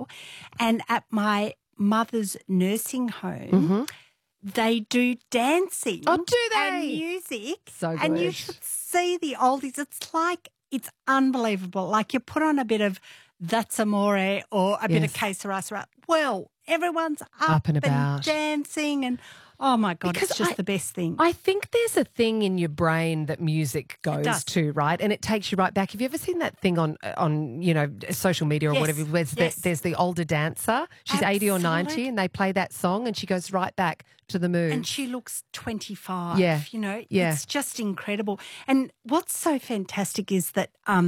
before. And at my mother's nursing home, they do dancing do they? and music. So good. And you should see the oldies. It's unbelievable. Like you put on a bit of That's Amore or a bit of Que Sera Sera. Well, everyone's up and about. Dancing and, oh, my God, it's just the best thing. I think there's a thing in your brain that music goes to, right? And it takes you right back. Have you ever seen that thing on social media or whatever? Where there's the older dancer. She's 80 or 90 and they play that song and she goes right back to the mood. And she looks 25. Yeah. It's just incredible. And what's so fantastic is that,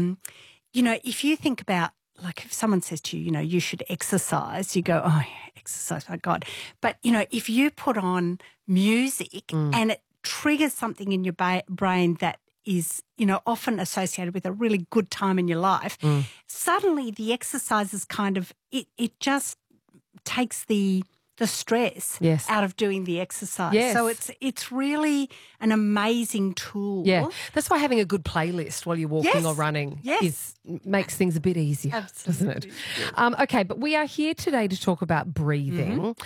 if you think about, like if someone says to you, you should exercise, you go, oh, exercise, my God. But, if you put on music and it triggers something in your brain that is, often associated with a really good time in your life, suddenly the exercise is kind of, it just takes the stress out of doing the exercise. Yes. So it's really an amazing tool. Yeah, that's why having a good playlist while you're walking or running makes things a bit easier, doesn't it? Okay, but we are here today to talk about breathing.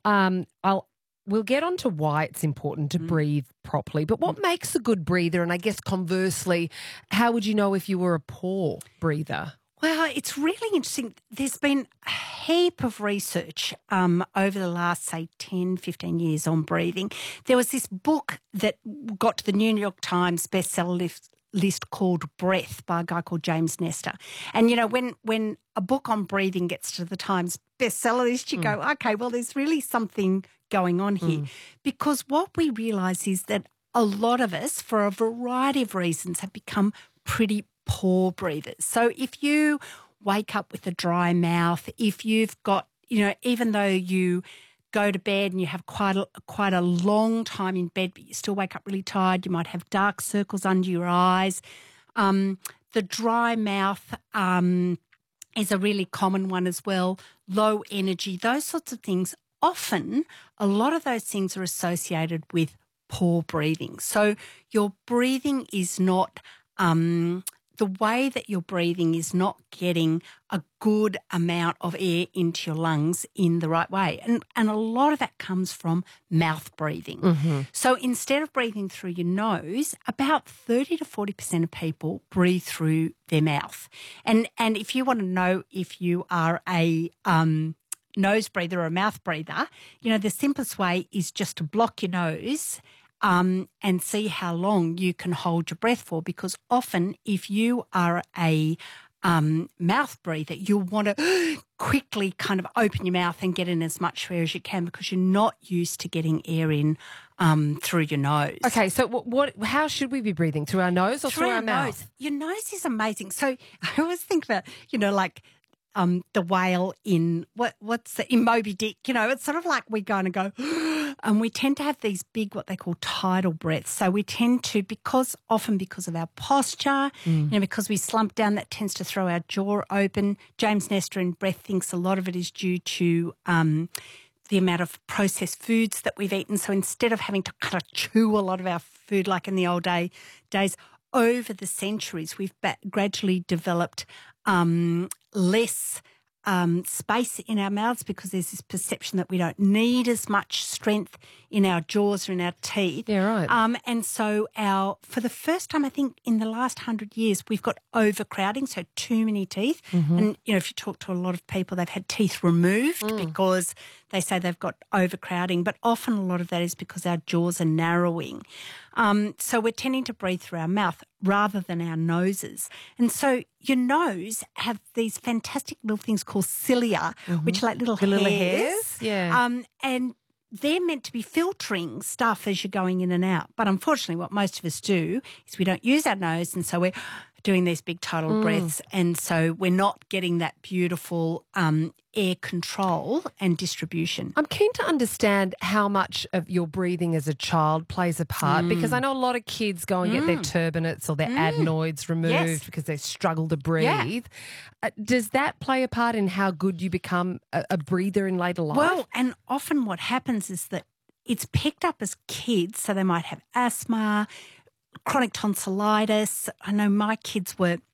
We'll get on to why it's important to breathe properly, but what makes a good breather? And I guess conversely, how would you know if you were a poor breather? Well, it's really interesting. There's been a heap of research over the last, say, 10, 15 years on breathing. There was this book that got to the New York Times bestseller list called Breath by a guy called James Nestor. And, when a book on breathing gets to the Times bestseller list, you go, okay, well, there's really something going on here. Because what we realise is that a lot of us, for a variety of reasons, have become pretty poor breathers. So if you wake up with a dry mouth, if you've got, even though you go to bed and you have quite a long time in bed, but you still wake up really tired, you might have dark circles under your eyes. The dry mouth is a really common one as well. Low energy, those sorts of things. Often, a lot of those things are associated with poor breathing. So your breathing is not the way that you're breathing is not getting a good amount of air into your lungs in the right way. And a lot of that comes from mouth breathing. So instead of breathing through your nose, about 30 to 40% of people breathe through their mouth. And if you want to know if you are a nose breather or a mouth breather, the simplest way is just to block your nose and see how long you can hold your breath for, because often if you are a mouth breather, you'll want to quickly kind of open your mouth and get in as much air as you can because you're not used to getting air in through your nose. Okay, so how should we be breathing? Through our nose or through our mouth? Your nose is amazing. So I always think about, like the whale in in Moby Dick, it's sort of like we go and go, and we tend to have these big, what they call tidal breaths. So we tend to, often because of our posture, because we slump down, that tends to throw our jaw open. James Nestor in Breath thinks a lot of it is due to the amount of processed foods that we've eaten. So instead of having to kind of chew a lot of our food like in the old days, over the centuries, we've gradually developed less space in our mouths because there's this perception that we don't need as much strength in our jaws or in our teeth. Yeah, right. And so for the first time, I think in the last 100 years, we've got overcrowding, so too many teeth. And, if you talk to a lot of people, they've had teeth removed because they say they've got overcrowding, but often a lot of that is because our jaws are narrowing. So we're tending to breathe through our mouth rather than our noses. And so your nose have these fantastic little things called cilia, which are like little hairs. Yeah. And they're meant to be filtering stuff as you're going in and out. But unfortunately, what most of us do is we don't use our nose, and so we're doing these big tidal breaths, and so we're not getting that beautiful air control and distribution. I'm keen to understand how much of your breathing as a child plays a part, because I know a lot of kids go and get their turbinates or their adenoids removed because they struggle to breathe. Does that play a part in how good you become a breather in later life? Well, and often what happens is that it's picked up as kids, so they might have asthma, chronic tonsillitis. I know my kids were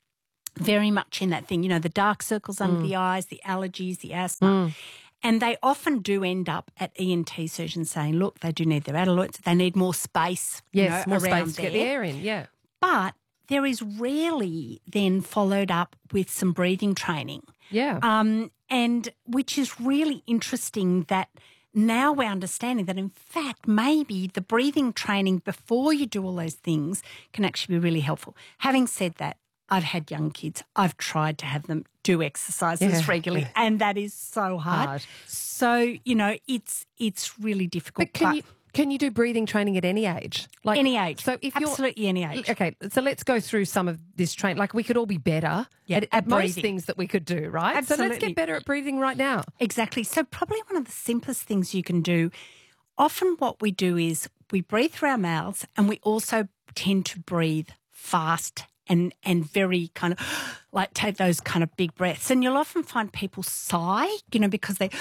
very much in that thing, the dark circles under the eyes, the allergies, the asthma. And they often do end up at ENT surgeons saying, look, they do need their adenoids. They need more space. Yes, more around space to get the air in, yeah. But there is rarely then followed up with some breathing training. Yeah. And which is really interesting that now we're understanding that, in fact, maybe the breathing training before you do all those things can actually be really helpful. Having said that, I've had young kids. I've tried to have them do exercises regularly, and that is so hard. So, it's really difficult. But can you do breathing training at any age? Like any age. So if absolutely any age. Okay, so let's go through some of this training. Like we could all be better at most things that we could do, right? Absolutely. So let's get better at breathing right now. Exactly. So probably one of the simplest things you can do, often what we do is we breathe through our mouths, and we also tend to breathe fast and very kind of like take those kind of big breaths. And you'll often find people sigh, because they,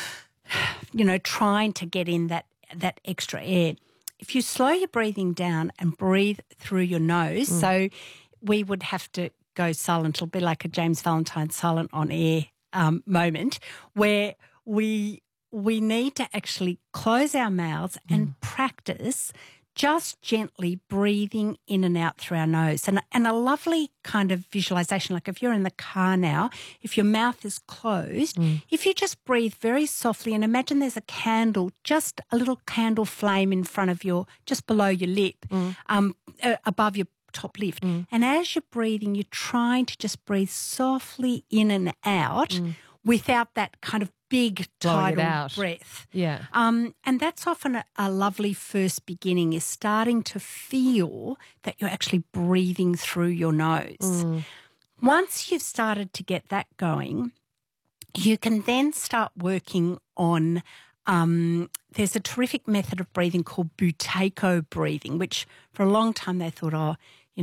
trying to get in that extra air. If you slow your breathing down and breathe through your nose, so we would have to go silent. It'll be like a James Valentine silent on air moment where we need to actually close our mouths and practice just gently breathing in and out through our nose. And a lovely kind of visualization, like if you're in the car now, if your mouth is closed, if you just breathe very softly and imagine there's a candle, just a little candle flame in front of just below your lip, above your top lip. And as you're breathing, you're trying to just breathe softly in and out without that kind of big tidal breath. Yeah. And that's often a lovely first beginning, is starting to feel that you're actually breathing through your nose. Once you've started to get that going, you can then start working on there's a terrific method of breathing called Buteyko breathing, which for a long time they thought,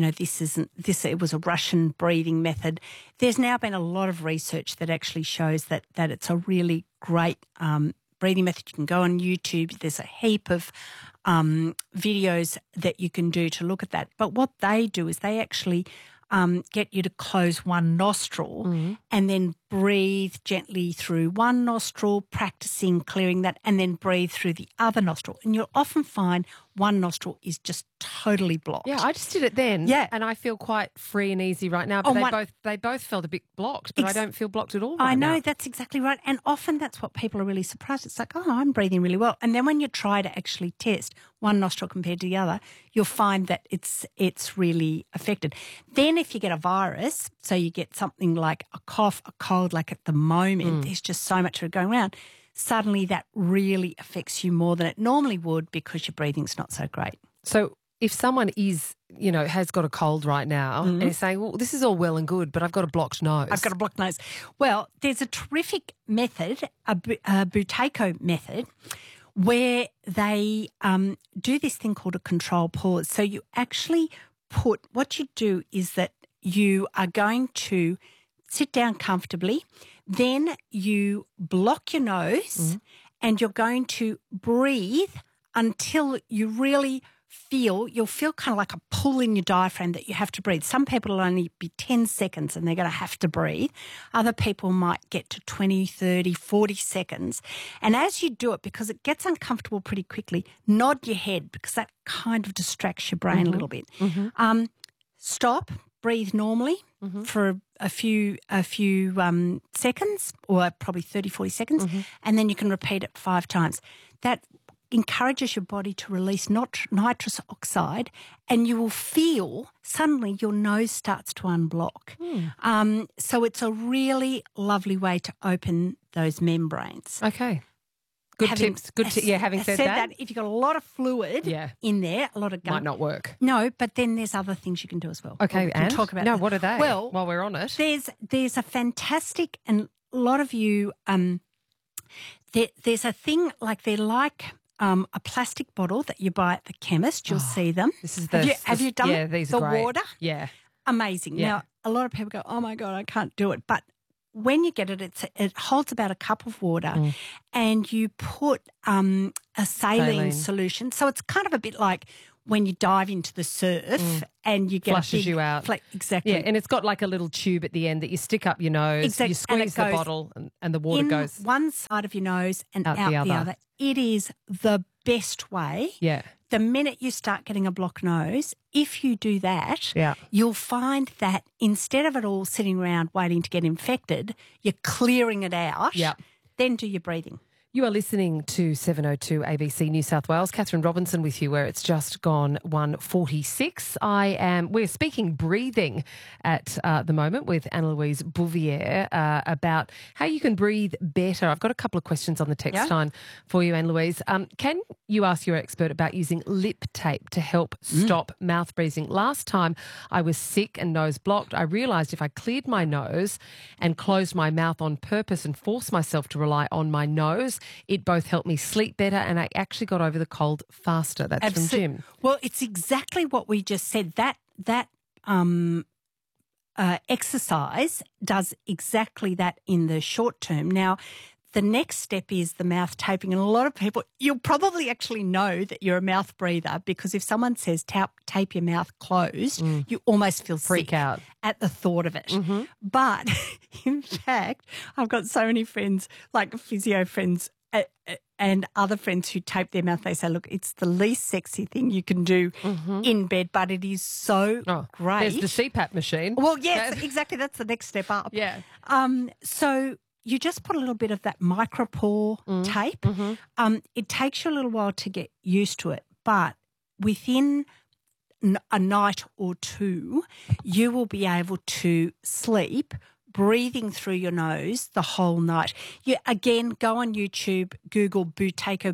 it was a Russian breathing method. There's now been a lot of research that actually shows that it's a really great breathing method. You can go on YouTube. There's a heap of videos that you can do to look at that. But what they do is they actually get you to close one nostril and then breathe gently through one nostril, practicing clearing that, and then breathe through the other nostril. And you'll often find one nostril is just totally blocked. Yeah, I just did it then. Yeah. And I feel quite free and easy right now. But they both felt a bit blocked, but I don't feel blocked at all right now. I know, that's exactly right. And often that's what people are really surprised. It's like, I'm breathing really well. And then when you try to actually test one nostril compared to the other, you'll find that it's really affected. Then if you get a virus, so you get something like a cough, a cold, like at the moment, there's just so much of it going around, suddenly that really affects you more than it normally would because your breathing's not so great. So if someone is, has got a cold right now and is saying, well, this is all well and good, but I've got a blocked nose. I've got a blocked nose. Well, there's a terrific method, a Buteyko method, where they do this thing called a control pause. So you actually what you do is that you are going to sit down comfortably, then you block your nose and you're going to breathe until you really you'll feel kind of like a pull in your diaphragm that you have to breathe. Some people will only be 10 seconds and they're going to have to breathe. Other people might get to 20, 30, 40 seconds. And as you do it, because it gets uncomfortable pretty quickly, nod your head because that kind of distracts your brain a little bit. Stop, breathe normally for a few seconds, or probably 30, 40 seconds, and then you can repeat it 5 times. That encourages your body to release nitrous oxide, and you will feel suddenly your nose starts to unblock. So it's a really lovely way to open those membranes. Okay. Good tips. Having said that, if you've got a lot of fluid in there, a lot of gum, might not work. No, but then there's other things you can do as well. Okay, and talk about what are they? Well, while we're on it, there's a fantastic, and a lot of you there's a thing like they're like a plastic bottle that you buy at the chemist. You'll see them. This is have you done it? These the are great. water? Yeah, amazing. Yeah. Now a lot of people go, "Oh my God, I can't do it," but when you get it, it holds about a cup of water, and you put a saline solution. So it's kind of a bit like when you dive into the surf and you get flushes you out. Exactly. Yeah, and it's got like a little tube at the end that you stick up your nose, exactly. you squeeze the bottle and the water goes one side of your nose and out the other. It is the best way. Yeah. The minute you start getting a blocked nose, if you do that, you'll find that instead of it all sitting around waiting to get infected, you're clearing it out. Yeah. Then do your breathing. You are listening to 702 ABC New South Wales. Catherine Robinson with you, where it's just gone 1:46. We're speaking breathing at the moment with Anne-Louise Bouvier about how you can breathe better. I've got a couple of questions on the text line for you, Anne-Louise. Can you ask your expert about using lip tape to help stop mouth breathing? Last time I was sick and nose blocked, I realised if I cleared my nose and closed my mouth on purpose and forced myself to rely on my nose, it both helped me sleep better and I actually got over the cold faster. That's from Jim. Well, it's exactly what we just said. That exercise does exactly that in the short term. Now, the next step is the mouth taping. And a lot of people, you'll probably actually know that you're a mouth breather because if someone says tape your mouth closed, you almost feel freak out at the thought of it. But in fact, I've got so many friends, like physio friends and other friends who tape their mouth. They say, look, it's the least sexy thing you can do in bed, but it is so great. There's the CPAP machine. Well, yes, exactly. That's the next step up. Yeah. So you just put a little bit of that micropore tape. It takes you a little while to get used to it, but within a night or two, you will be able to sleep breathing through your nose the whole night. You again go on YouTube, Google Buteyko,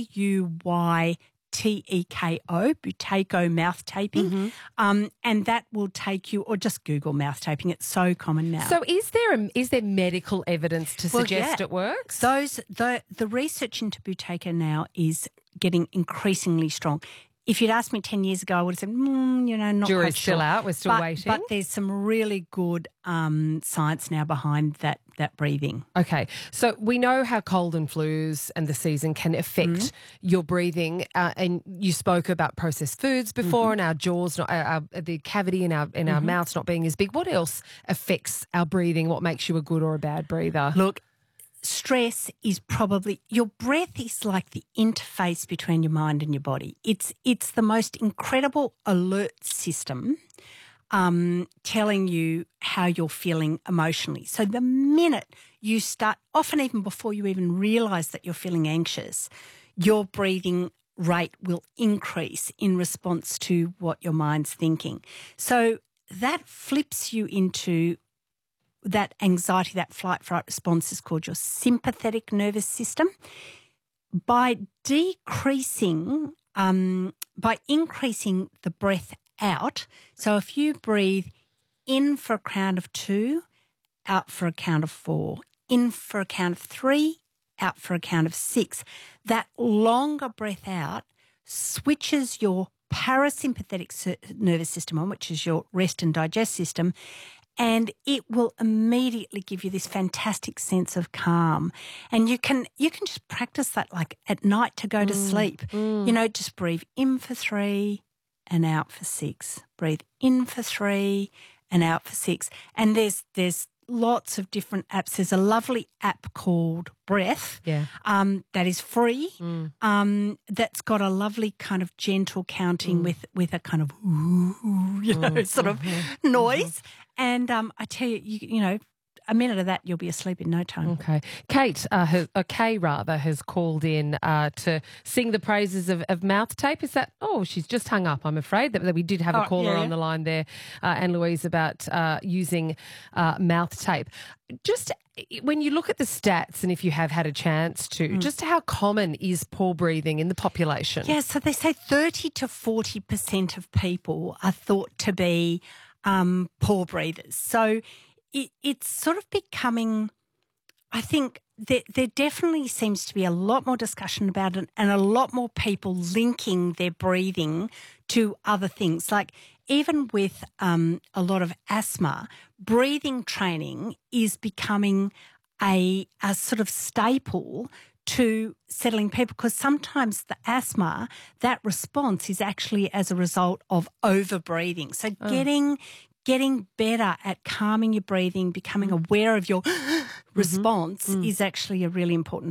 Buyteko, Buteyko mouth taping, and that will take you, or just Google mouth taping. It's so common now. So is there medical evidence to suggest it works? The research into Buteyko now is getting increasingly strong. If you'd asked me 10 years ago, I would have said, not Jury's quite still sure. out. We're still waiting. But there's some really good science now behind that breathing. Okay. So we know how cold and flus and the season can affect your breathing. And you spoke about processed foods before and our jaws, the cavity in our mouths not being as big. What else affects our breathing? What makes you a good or a bad breather? Look, stress is probably, your breath is like the interface between your mind and your body. It's the most incredible alert system telling you how you're feeling emotionally. So the minute you start, often even before you even realise that you're feeling anxious, your breathing rate will increase in response to what your mind's thinking. So that flips you into that anxiety, that flight-fright response is called your sympathetic nervous system. By increasing the breath out, so if you breathe in for a count of 2, out for a count of 4, in for a count of 3, out for a count of 6, that longer breath out switches your parasympathetic nervous system on, which is your rest and digest system, and it will immediately give you this fantastic sense of calm. And you can just practice that like at night to go to sleep. Just breathe in for 3 and out for 6. Breathe in for 3 and out for 6. And there's lots of different apps. There's a lovely app called Breath that is free, that's got a lovely kind of gentle counting with a kind of sort of noise. And I tell you, a minute of that, you'll be asleep in no time. Okay. Kay has called in to sing the praises of mouth tape. Is that, she's just hung up, I'm afraid, that we did have a caller on the line there, Anne-Louise, about using mouth tape. Just when you look at the stats, and if you have had a chance to, just how common is poor breathing in the population? Yeah, so they say 30 to 40% of people are thought to be poor breathers. So it's sort of becoming, I think there definitely seems to be a lot more discussion about it and a lot more people linking their breathing to other things. Like even with a lot of asthma, breathing training is becoming a sort of staple to settling people, because sometimes the asthma, that response is actually as a result of over-breathing. So getting better at calming your breathing, becoming aware of your response is actually a really important